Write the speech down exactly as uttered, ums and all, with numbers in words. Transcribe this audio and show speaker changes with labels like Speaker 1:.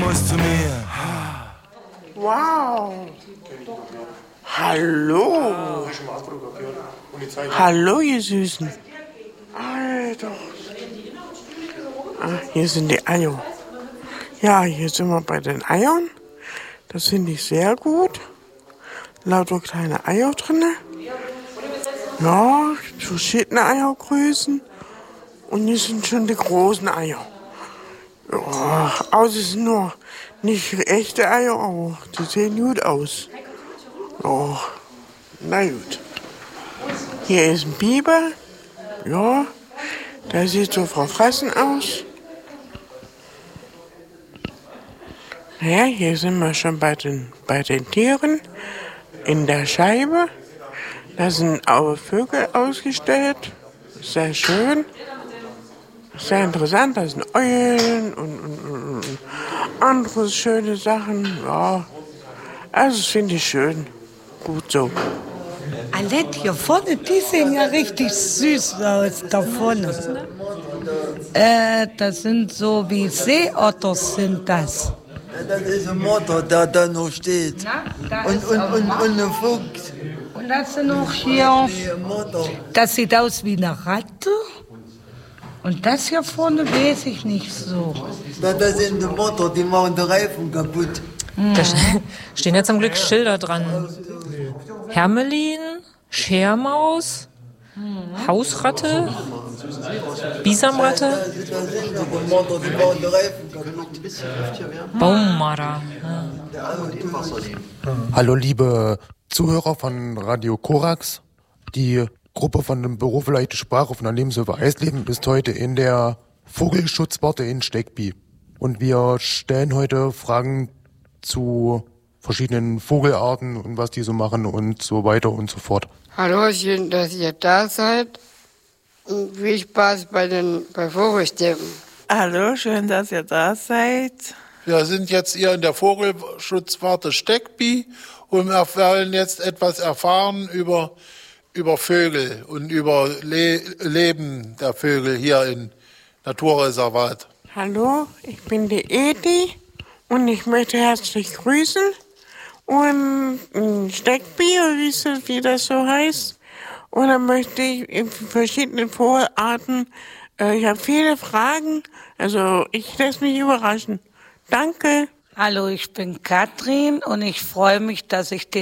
Speaker 1: muss zu mir.
Speaker 2: Wow. Hallo. Hallo, ihr Süßen. Alter. Ah, hier sind die Eier. Ja, hier sind wir bei den Eiern. Das finde ich sehr gut. Lauter kleine Eier drin. Ja, verschiedene Eiergrößen. Und hier sind schon die großen Eier. Ja, also es sind nur nicht echte Eier, aber die sehen gut aus. Ja, na gut. Hier ist ein Biber. Ja, der sieht so verfressen aus. Ja, hier sind wir schon bei den, bei den Tieren. In der Scheibe. Da sind auch Vögel ausgestellt. Sehr schön. Sehr interessant. Da sind Eulen und, und, und, und andere schöne Sachen. Ja, also das finde ich schön. Gut so.
Speaker 3: Alette, hier vorne, die sehen ja richtig süß aus, da vorne. Äh, das sind so wie Seeotter sind das.
Speaker 4: Das ist ein Motor, der da noch steht.
Speaker 3: Na,
Speaker 4: und, und, und, und ein Fuchs.
Speaker 3: Und das sind noch hier, das sieht aus wie eine Ratte. Und das hier vorne weiß ich nicht so.
Speaker 4: Das sind die Motor, die machen den Reifen kaputt.
Speaker 5: Da stehen ja zum Glück Schilder dran. Hermelin, Schermaus, Hausratte, Bisamratte, Baummarder.
Speaker 6: Hallo liebe Zuhörer von Radio Korax. Die Gruppe von dem Büro für leichte Sprache von der Lebenshilfe Eisleben ist heute in der Vogelschutzwarte in Steckby. Und wir stellen heute Fragen zu verschiedenen Vogelarten und was die so machen und so weiter und so fort.
Speaker 7: Hallo, schön, dass ihr da seid. Und viel Spaß bei den bei Vogelstimmen.
Speaker 2: Hallo, schön, dass ihr da seid.
Speaker 8: Wir sind jetzt hier in der Vogelschutzwarte Steckby und wir wollen jetzt etwas erfahren über, über Vögel und über Le- Leben der Vögel hier im Naturreservat.
Speaker 2: Hallo, ich bin die Edi und ich möchte herzlich grüßen. Und ein Steckby, wie das so heißt. Und dann möchte ich in verschiedenen Vogelarten, äh, ich habe viele Fragen, also ich lasse mich überraschen. Danke.
Speaker 3: Hallo, ich bin Katrin und ich freue mich, dass ich den